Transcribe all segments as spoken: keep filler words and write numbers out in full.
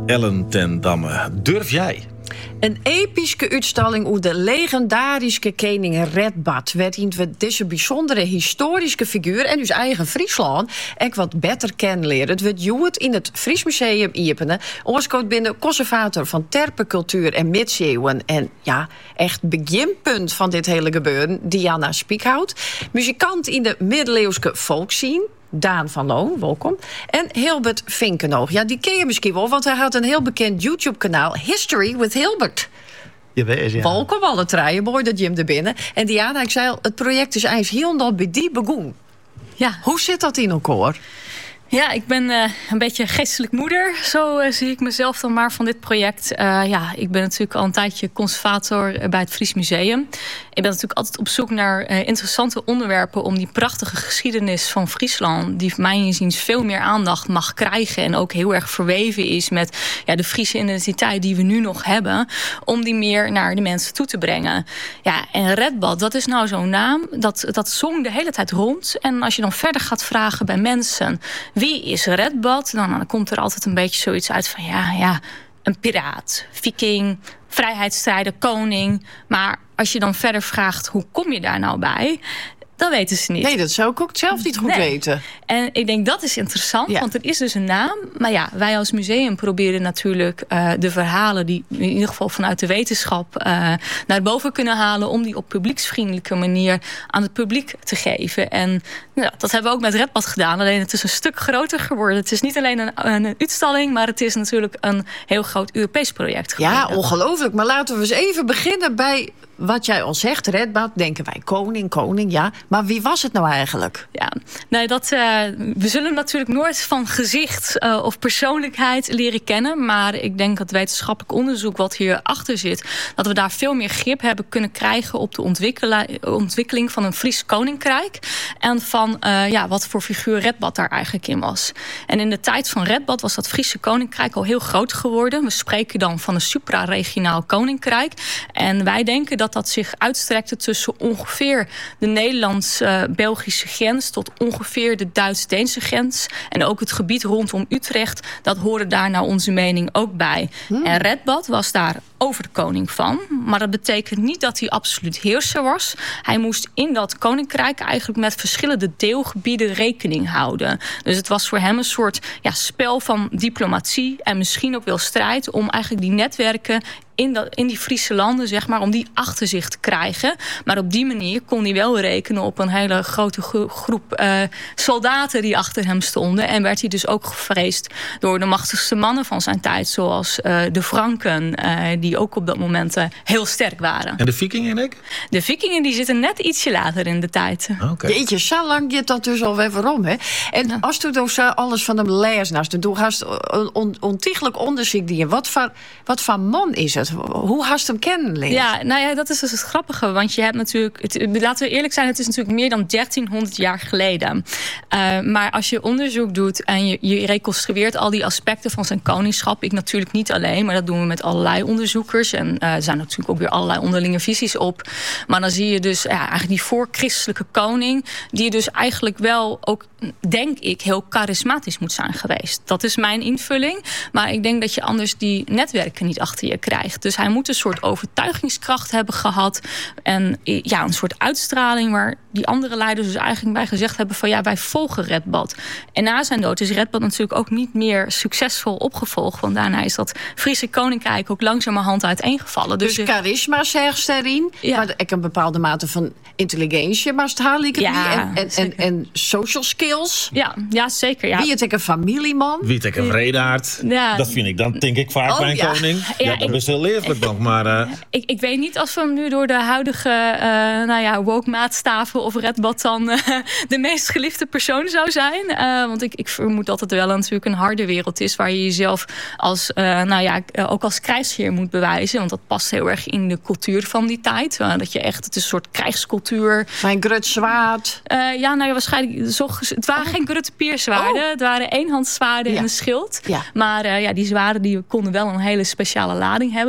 Ellen ten Damme. Durf jij? Een epische uitstalling over de legendarische koning Redbad werd in deze bijzondere historische figuur en dus eigen Friesland ik wat beter kennen leren. Het werd Joet in het Fries Museum Iepene. Oorscoot binnen conservator van terpencultuur en middeleeuwen. En ja, echt beginpunt van dit hele gebeuren, Diana Spiekhout. Muzikant in de middeleeuwse volkszien. Daan van Loon, welkom. En Hilbert Vinkenoog. Ja, die ken je misschien wel, want hij had een heel bekend YouTube-kanaal, History with Hilbert. Je weet, ja. Welkom alle treien, mooi dat je hem er binnen. En Diana, ik zei al, het project is eigenlijk heel nog bij die begon. Ja. Hoe zit dat in elkaar? Ja, ik ben uh, een beetje geestelijk moeder. Zo uh, zie ik mezelf dan maar van dit project. Uh, ja, ik ben natuurlijk al een tijdje conservator bij het Fries Museum. Ik ben natuurlijk altijd op zoek naar uh, interessante onderwerpen om die prachtige geschiedenis van Friesland, die mij inziens veel meer aandacht mag krijgen en ook heel erg verweven is met ja, de Friese identiteit die we nu nog hebben, om die meer naar de mensen toe te brengen. Ja, en Redbad, dat is nou zo'n naam, dat, dat zong de hele tijd rond. En als je dan verder gaat vragen bij mensen, wie is Redbad? Dan, dan komt er altijd een beetje zoiets uit van ja, ja, een piraat, viking, vrijheidsstrijder, koning. Maar als je dan verder vraagt, hoe kom je daar nou bij? Dat weten ze niet. Nee, dat zou ik ook zelf niet goed nee. weten. En ik denk dat is interessant, ja. Want er is dus een naam. Maar ja, wij als museum proberen natuurlijk uh, de verhalen die in ieder geval vanuit de wetenschap uh, naar boven kunnen halen, om die op publieksvriendelijke manier aan het publiek te geven. En ja, dat hebben we ook met Redbad gedaan. Alleen het is een stuk groter geworden. Het is niet alleen een, een uitstalling, maar het is natuurlijk een heel groot Europees project geworden. Ja, ongelooflijk. Maar laten we eens even beginnen bij wat jij al zegt, Redbad, denken wij koning, koning, ja. Maar wie was het nou eigenlijk? Ja, nee, dat, uh, we zullen natuurlijk nooit van gezicht uh, of persoonlijkheid leren kennen. Maar ik denk dat wetenschappelijk onderzoek wat hierachter zit, dat we daar veel meer grip hebben kunnen krijgen op de ontwikkeling van een Fries koninkrijk. En van uh, ja, wat voor figuur Redbad daar eigenlijk in was. En in de tijd van Redbad was dat Friese koninkrijk al heel groot geworden. We spreken dan van een supraregionaal koninkrijk. En wij denken dat dat dat zich uitstrekte tussen ongeveer de Nederlands-Belgische grens tot ongeveer de Duits-Deense grens. En ook het gebied rondom Utrecht, dat hoorde daar naar onze mening ook bij. Hmm. En Redbad was daar over de koning van. Maar dat betekent niet dat hij absoluut heerser was. Hij moest in dat koninkrijk eigenlijk met verschillende deelgebieden rekening houden. Dus het was voor hem een soort ja, spel van diplomatie en misschien ook wel strijd om eigenlijk die netwerken in, dat, in die Friese landen, zeg maar, om die achter zich te krijgen. Maar op die manier kon hij wel rekenen op een hele grote groep uh, soldaten die achter hem stonden. En werd hij dus ook gevreesd door de machtigste mannen van zijn tijd, zoals uh, de Franken, uh, die ook op dat moment uh, heel sterk waren. En de Vikingen, ik? De Vikingen die zitten net ietsje later in de tijd. Okay. Jeetje, zo lang je dat dus alweer waarom, hè? En ja. Als je dus alles van hem leest, nou, toen hast een on, ontiegelijk onderzoek die je. Wat voor, wat voor man is het? Hoe hast hem kennen? Ja, nou ja, dat is dus het grappige. Want je hebt natuurlijk, het, laten we eerlijk zijn, het is natuurlijk meer dan dertienhonderd jaar geleden. Uh, maar als je onderzoek doet en je, je reconstrueert al die aspecten van zijn koningschap, ik natuurlijk niet alleen, maar dat doen we met allerlei onderzoekers. En uh, er zijn natuurlijk ook weer allerlei onderlinge visies op. Maar dan zie je dus ja, eigenlijk die voorchristelijke koning, die dus eigenlijk wel ook, denk ik, heel charismatisch moet zijn geweest. Dat is mijn invulling. Maar ik denk dat je anders die netwerken niet achter je krijgt. Dus hij moet een soort overtuigingskracht hebben gehad. En ja, een soort uitstraling waar die andere leiders dus eigenlijk bij gezegd hebben van ja, wij volgen Redbad. En na zijn dood is Redbad natuurlijk ook niet meer succesvol opgevolgd. Want daarna is dat Friese koninkrijk ook langzamerhand uiteengevallen. Dus, dus charisma zegt daarin. Ja. Maar ik een bepaalde mate van intelligentie, maar het haal ik het ja, niet. En, en, en social skills. Ja, ja zeker. Ja. Wie het ik een familieman. Wie het ik een vredaard. Ja. Dat vind ik dan, denk ik, vaak oh, bij een ja. koning. Ja, ja, dat is heel leerlijk nog. Maar, uh... ik, ik weet niet als we hem nu door de huidige uh, nou ja, woke maatstaven of Redbad dan uh, de meest geliefde persoon zou zijn. Uh, want ik, ik vermoed dat het wel natuurlijk een harde wereld is waar je jezelf als, uh, nou ja, uh, ook als krijgsheer moet bewijzen. Want dat past heel erg in de cultuur van die tijd. Uh, dat je echt, het is een soort krijgscultuur. Mijn grut zwaard. Uh, ja, nou ja, waarschijnlijk. Zo, het waren oh. geen grutte pierzwaarden. Oh. Het waren eenhandszwaarden ja. en een schild. Ja. Maar uh, ja, die zwaarden die konden wel een hele speciale lading hebben.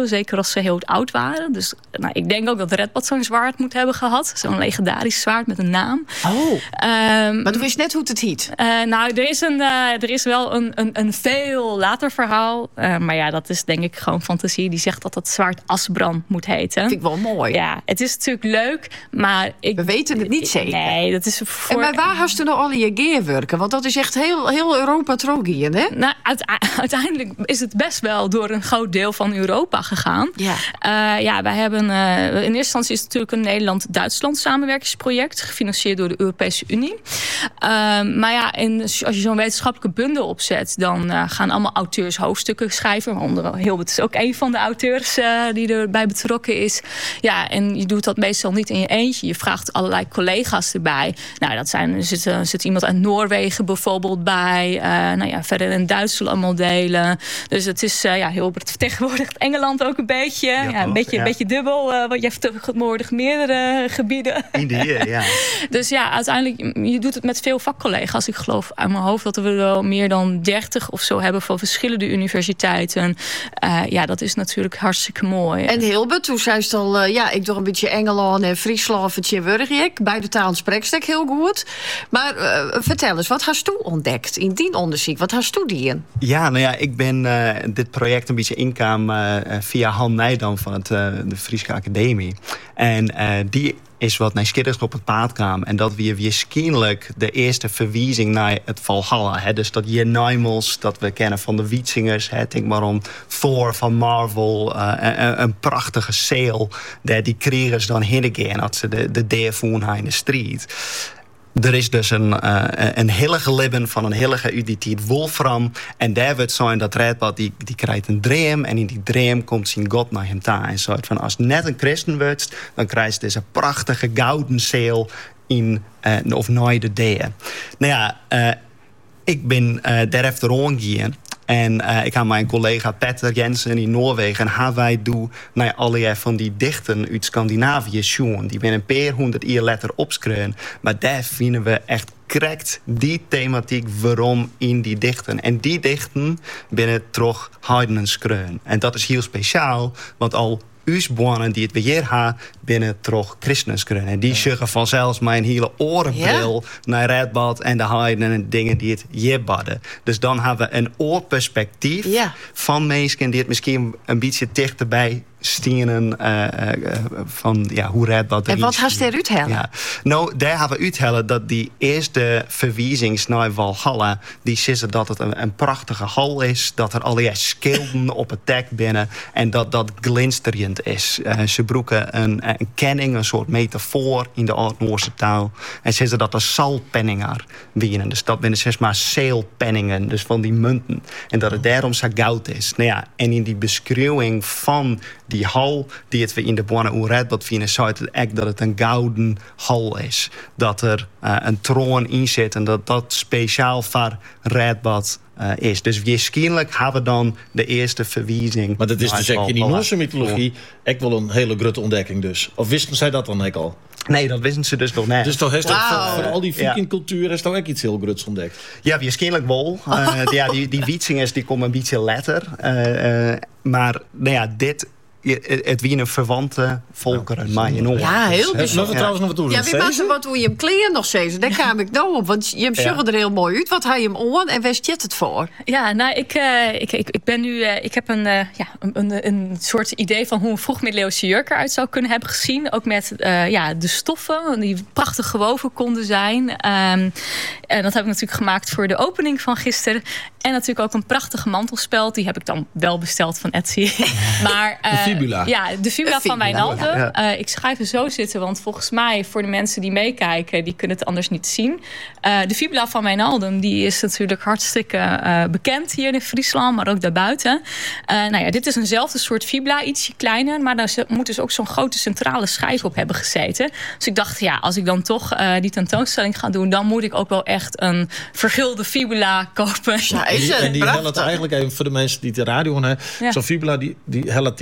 hebben. Zeker als ze heel oud waren. Dus nou, ik denk ook dat Redbad zo'n zwaard moet hebben gehad. Zo'n legendarisch zwaard met een naam. Oh, um, maar toen wist je net hoe het heet. Uh, nou, er is, een, uh, er is wel een, een, een veel later verhaal. Uh, maar ja, dat is denk ik gewoon fantasie. Die zegt dat dat zwaard Asbrand moet heten. Vind ik wel mooi. Ja, het is natuurlijk leuk, maar... Ik, We weten het niet zeker. Nee, dat is voor... En maar waar hast u nou al je geerwerken? Want dat is echt heel, heel Europa trogien, hè? Nou, uiteindelijk is het best wel door een groot deel van Europa gegaan. Ja, uh, ja wij hebben... Uh, in eerste instantie is het natuurlijk een Nederland-Duitsland samenwerkingsproject. Gefinancierd door de Europese Unie. Uh, maar ja, en als je zo'n wetenschappelijke bundel opzet... dan uh, gaan allemaal auteurs hoofdstukken schrijven. Waaronder Hilbert is ook een van de auteurs uh, die erbij betrokken is. Ja, en je doet dat meestal niet in je eentje. Je vraagt allerlei collega's erbij. Nou, dat zijn, er zit, er zit iemand uit Noorwegen bijvoorbeeld bij. Uh, nou ja, verder in Duitsland allemaal delen. Dus het is, uh, ja, Hilbert vertegenwoordigt Engeland ook een beetje. Ja, ja, een, beetje ja. een beetje dubbel. Uh, want je vertegenwoordigt meerdere gebieden. Indeed, ja. Dus ja, uiteindelijk, je doet het met veel vakcollega's. Ik geloof uit mijn hoofd dat we wel meer dan dertig of zo hebben van verschillende universiteiten. Uh, ja, dat is natuurlijk hartstikke mooi. En Hilbert, toen zei ze al, uh, ja, ik doe een beetje Engeland en Friesland, het Wurgijk. Beide talen spreekt ik heel goed. Maar uh, vertel eens, wat hast u ontdekt in die onderzoek? Wat hast u die in? Ja, nou ja, ik ben uh, dit project een beetje inkwam uh, via Han Nijdam van het, uh, de Friese Academie. En uh, die is wat nieuwsgierig op het pad kwam. En dat we waarschijnlijk de eerste verwijzing naar het Valhalla. Hè? Dus dat je Nijmels, dat we kennen van de Wietzingers. Hè? Denk maar om Thor van Marvel. Uh, een, een prachtige sail. Die kregen ze dan heen gaan als ze de, de deur voeren in de street. Er is dus een, uh, een heilige libben van een heilige identiteit Wolfram. En daar wordt zijn dat Redbad die, die krijgt een droom. En in die droom komt zijn God naar hem toe. En soort van als het net een christen wordt, dan krijg je deze prachtige gouden zeel in uh, of nooit de deur. Nou ja, uh, ik ben uh, daar even rondgegaan. En uh, ik had mijn collega Petter Jensen in Noorwegen. En wij doen naar allerlei van die dichten uit Scandinavië zien. Die ben een paar honderd jaar later opschreven. Maar daar vinden we echt correct die thematiek waarom in die dichten. En die dichten binnen toch heidenenskreun. En dat is heel speciaal, want al Usbonen die het beheer hebben binnen toch christenenskreun. En die zeggen vanzelfs mijn hele orenbril ja. naar Redbad en de heiden en dingen die het je badden. Dus dan hebben we een oorperspectief ja. van mensen die het misschien een beetje dichterbij stenen uh, uh, van ja, hoe Redbad. En wat hast er uithellen? Ja. Nou, daar hebben we uithellen dat die eerste verwijzing naar Valhalla, die zeggen dat het een, een prachtige hal is, dat er allerlei schilden op het dek binnen en dat dat glinsterend is. Uh, ze broeken een, een kenning, een soort metafoor in de Oud-Noorse taal. En ze zeggen dat er salpenninger winnen. Dus dat binnen zeg maar zeilpenningen, dus van die munten. En dat het daarom zo goud is. Nou ja, en in die beschrijving van die hal die het we in de Buona Oer Redbad vinden, zou het echt dat het een gouden hal is. Dat er uh, een troon in zit en dat dat speciaal voor Redbad uh, is. Dus waarschijnlijk hebben we dan de eerste verwijzing. Maar dat is dus echt in die Noorse mythologie echt wel een hele grote ontdekking dus. Of wisten zij dat dan ook al? Nee, dat wisten ze dus nog net. Dus toch heeft wow. voor, voor al die vikingcultuur is toch ook iets heel groots ontdekt? Ja, waarschijnlijk wel. Uh, ja, die, die Wietzingers die komen een beetje later. Uh, uh, maar nou ja, dit het wie een verwante volkeren, maar je nog. Ja, heel bijzonder. We trouwens nog wat doen. Ja, wie was er wat hoe je hem kleren nog steeds? Daar kwam ik nou op, want je hem ja. er heel mooi uit. Wat had je hem on en waar zit het voor? Ja, nou, ik, uh, ik, ik, ik ben nu, uh, ik heb een, uh, ja, een, een, een soort idee van hoe een vroegmiddeleeuwse jurk eruit zou kunnen hebben gezien. Ook met uh, ja, de stoffen die prachtig gewoven konden zijn. Um, en dat heb ik natuurlijk gemaakt voor de opening van gisteren. En natuurlijk ook een prachtige mantelspeld. Die heb ik dan wel besteld van Etsy. maar, uh, de fibula. Ja, de fibula van Wijnaldum. Ja, ja. Uh, ik schrijf er zo zitten, want volgens mij voor de mensen die meekijken, die kunnen het anders niet zien. Uh, de fibula van Wijnaldum, die is natuurlijk hartstikke uh, bekend hier in Friesland, maar ook daarbuiten. Uh, nou ja, dit is eenzelfde soort fibula, ietsje kleiner, maar daar moet dus ook zo'n grote centrale schijf op hebben gezeten. Dus ik dacht, ja, als ik dan toch uh, die tentoonstelling ga doen, dan moet ik ook wel echt een vergulde fibula kopen. Ja, en die, en die helpt eigenlijk even voor de mensen die de radio hebben. Ja. Zo'n fibula, die, die helpt die bovenste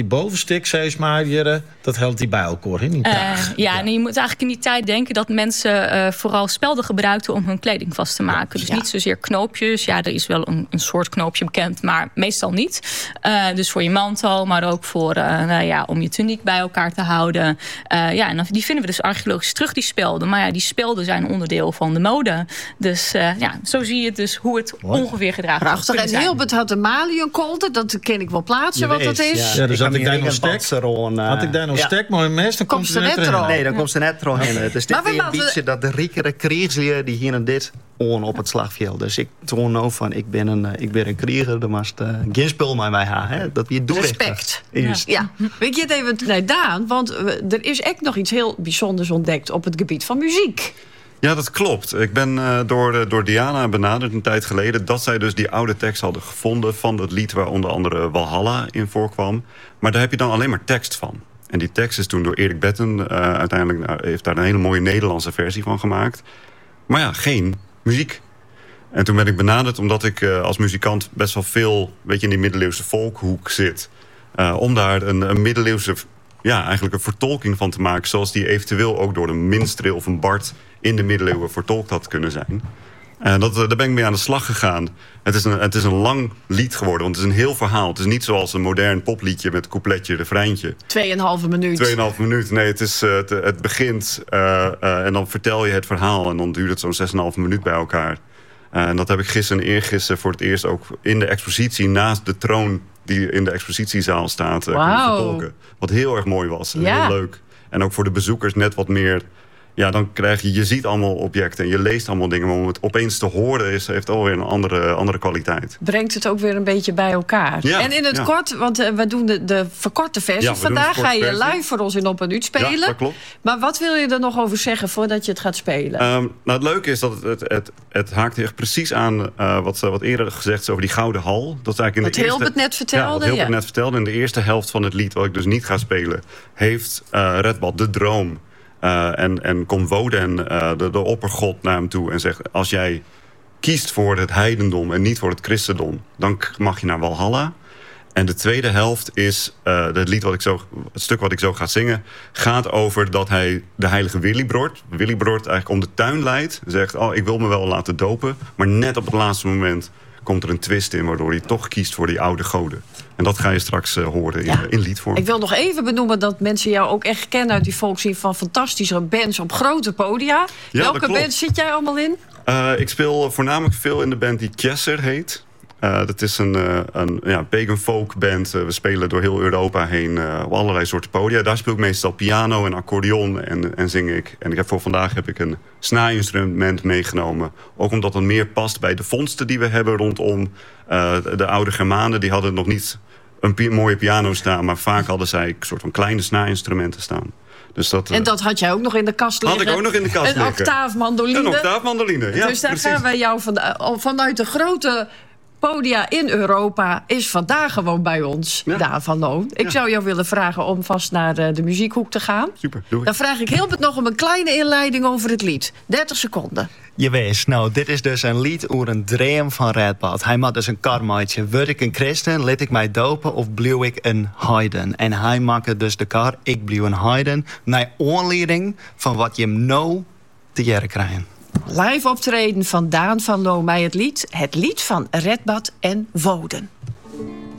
stik, zeg maar, hier, dat helpt die bij elkaar in die uh, ja, ja. En je moet eigenlijk in die tijd denken dat mensen uh, vooral spelden gebruikten om hun kleding vast te maken. Ja. Dus ja. niet zozeer knoopjes. Ja, er is wel een, een soort knoopje bekend, maar meestal niet. Uh, dus voor je mantel, maar ook voor, uh, nou ja, om je tuniek bij elkaar te houden. Uh, ja, en die vinden we dus archeologisch terug, die spelden. Maar ja, die spelden zijn onderdeel van de mode. Dus uh, ja, zo zie je dus hoe het Mooi. ongeveer gedragen wordt. Prachtig. En Hilbert had de maliënkolder, dat ken ik wel plaatsen wat dat is. Ja, ja dus had ik daar nog stek. Uh, had ik daar nog ja. stek, maar mes, dan komt ze net erin. Nee, dan ja. komt ze net erin. Dus dit is een beetje dat de riekere kriegslier die hier en dit on op het slagveld. Dus ik toon nou van, ik ben een, ik ben een krieger, dan mag uh, geen spul met mij hebben. Dat je doet. Respect. Ja. ja. Weet je het even naar Daan, want er is echt nog iets heel bijzonders ontdekt op het gebied van muziek. Ja, dat klopt. Ik ben uh, door, door Diana benaderd een tijd geleden dat zij dus die oude tekst hadden gevonden van het lied waar onder andere Walhalla in voorkwam. Maar daar heb je dan alleen maar tekst van. En die tekst is toen door Erik Betten uh, uiteindelijk uh, heeft daar een hele mooie Nederlandse versie van gemaakt. Maar ja, geen muziek. En toen ben ik benaderd omdat ik uh, als muzikant best wel veel, weet je, in die middeleeuwse volkhoek zit. Uh, om daar een, een middeleeuwse, ja, eigenlijk een vertolking van te maken, zoals die eventueel ook door een minstreel of een bard in de middeleeuwen vertolkt had kunnen zijn. Uh, dat, daar ben ik mee aan de slag gegaan. Het is, een, het is een lang lied geworden, want het is een heel verhaal. Het is niet zoals een modern popliedje met coupletje, refreintje. Tweeënhalve minuut. Tweeënhalve minuut. Nee, het, is, uh, het, het begint uh, uh, en dan vertel je het verhaal en dan duurt het zo'n zes en een halve minuut bij elkaar. Uh, en dat heb ik gisteren en eergisteren voor het eerst ook in de expositie naast de troon die in de expositiezaal staat uh, wow. kunnen vertolken. Wat heel erg mooi was en ja. heel leuk. En ook voor de bezoekers net wat meer. Ja, dan krijg je, je ziet allemaal objecten en je leest allemaal dingen, maar om het opeens te horen is, heeft alweer een andere, andere kwaliteit. Brengt het ook weer een beetje bij elkaar. Ja, en in het ja. kort, want uh, we doen de, de verkorte versie. Ja, vandaag ga je live voor ons in Op een Uur spelen. Ja, dat klopt. Maar wat wil je er nog over zeggen voordat je het gaat spelen? Um, nou, het leuke is dat het, het, het, het haakt echt precies aan uh, wat, wat eerder gezegd is over die Gouden Hal. Dat is eigenlijk in wat de eerste, Hilbert net vertelde. Ja, wat Hilbert ja. net vertelde. In de eerste helft van het lied, wat ik dus niet ga spelen, heeft uh, Redbad de droom. Uh, en, en komt Woden, uh, de, de oppergod, naar hem toe en zegt: als jij kiest voor het heidendom en niet voor het christendom, dan mag je naar Walhalla. En de tweede helft is uh, het lied wat ik zo, het stuk wat ik zo ga zingen, gaat over dat hij de heilige Willibrord, Willibrord eigenlijk om de tuin leidt. Zegt: oh, ik wil me wel laten dopen, maar net op het laatste moment komt er een twist in waardoor hij toch kiest voor die oude goden. En dat ga je straks uh, horen in, ja. in liedvorm. Ik wil nog even benoemen dat mensen jou ook echt kennen uit die volkszin van fantastische bands op grote podia. Ja, welke band zit jij allemaal in? Uh, ik speel voornamelijk veel in de band die Kjesser heet. Uh, dat is een, uh, een ja, pagan folk band. Uh, we spelen door heel Europa heen uh, op allerlei soorten podia. Daar speel ik meestal piano en accordeon en, en zing ik. En ik heb voor vandaag heb ik een snaarinstrument meegenomen. Ook omdat het meer past bij de vondsten die we hebben rondom uh, de, de oude Germanen. Die hadden nog niet een pi- mooie piano staan, maar vaak hadden zij een soort van kleine snaarinstrumenten staan. Dus dat, en dat had jij ook nog in de kast liggen? Had ik ook nog in de kast een liggen. Octaafmandoline. Een octaafmandoline, ja. Dus daar precies. gaan wij jou van, vanuit de grote podia in Europa is vandaag gewoon bij ons, ja. Daan van Loon. Ik ja. zou jou willen vragen om vast naar de, de muziekhoek te gaan. Super, doe ik. Dan vraag ik Hilbert nog om een kleine inleiding over het lied. dertig seconden. Je wees, nou, dit is dus een lied over een droom van Redbad. Hij maakt dus een karmaatje. Word ik een christen, laat ik mij dopen of blijf ik een heiden? En hij maakt dus de kar, ik blijf een heiden, naar aanleiding van wat je hem nou te jaren krijgt. Live optreden van Daan van Loon bij het lied. Het lied van Redbad en Woden.